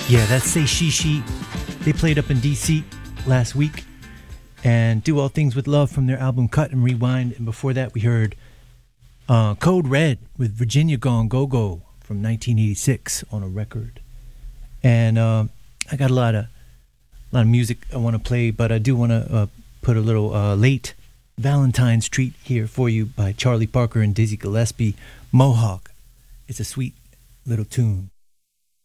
Yeah, that's Say She She. They played up in DC last week. And Do All Things with Love from their album Cut and Rewind. And before that, we heard Code Red with Virginia Gone Go Go from 1986 on a record. And I got a lot of music I want to play, but I do want to put a little late Valentine's treat here for you by Charlie Parker and Dizzy Gillespie, Mohawk. It's a sweet little tune.